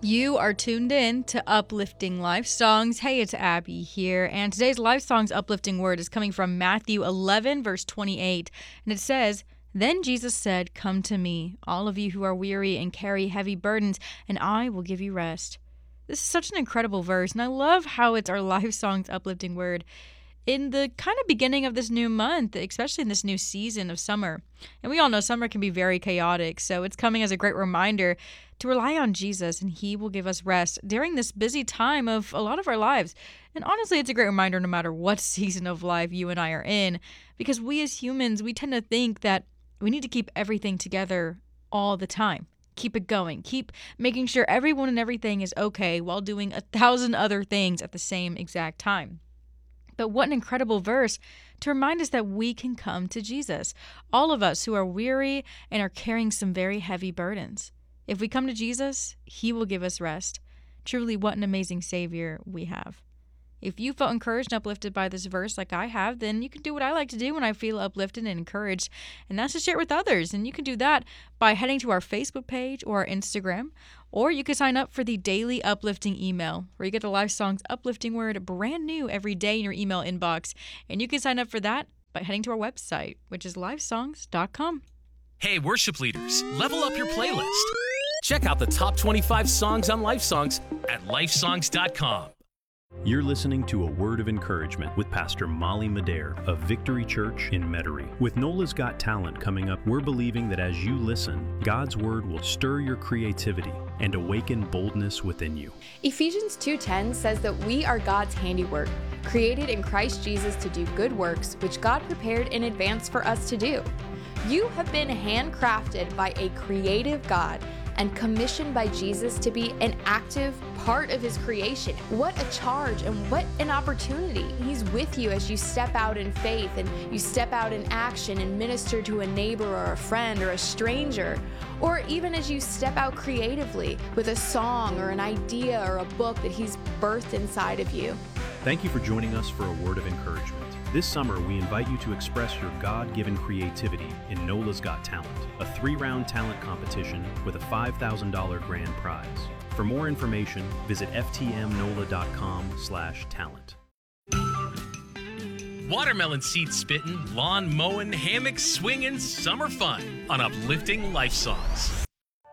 You are tuned in to Uplifting Life Songs. Hey, it's Abby here, and today's Life Songs uplifting word is coming from Matthew 11, verse 28, and it says, "Then Jesus said, 'Come to me, all of you who are weary and carry heavy burdens, and I will give you rest.'" This is such an incredible verse, and I love how it's our Life Songs uplifting word in the kind of beginning of this new month, especially in this new season of summer. And we all know summer can be very chaotic, so it's coming as a great reminder to rely on Jesus, and He will give us rest during this busy time of a lot of our lives. And honestly, it's a great reminder no matter what season of life you and I are in, because we as humans, we tend to think that we need to keep everything together all the time. Keep it going. Keep making sure everyone and everything is okay while doing 1,000 other things at the same exact time. But what an incredible verse to remind us that we can come to Jesus, all of us who are weary and are carrying some very heavy burdens. If we come to Jesus, He will give us rest. Truly, what an amazing Savior we have. If you felt encouraged and uplifted by this verse like I have, then you can do what I like to do when I feel uplifted and encouraged, and that's to share it with others. And you can do that by heading to our Facebook page or our Instagram, or you can sign up for the daily uplifting email, where you get the Life Songs uplifting word brand new every day in your email inbox. And you can sign up for that by heading to our website, which is lifesongs.com. Hey, worship leaders, level up your playlist. Check out the top 25 songs on Life Songs at lifesongs.com. You're listening to A Word of Encouragement with Pastor Molly Madare of Victory Church in Metairie. With Nola's Got Talent coming up, we're believing that as you listen, God's Word will stir your creativity and awaken boldness within you. Ephesians 2:10 says that we are God's handiwork, created in Christ Jesus to do good works, which God prepared in advance for us to do. You have been handcrafted by a creative God and commissioned by Jesus to be an active part of His creation. What a charge and what an opportunity. He's with you as you step out in faith and you step out in action and minister to a neighbor or a friend or a stranger, or even as you step out creatively with a song or an idea or a book that He's birthed inside of you. Thank you for joining us for A Word of Encouragement. This summer, we invite you to express your God-given creativity in Nola's Got Talent, a 3-round talent competition with a $5,000 grand prize. For more information, visit ftmnola.com/talent. Watermelon seed spitting, lawn mowing, hammock swinging, summer fun on Uplifting Life Songs.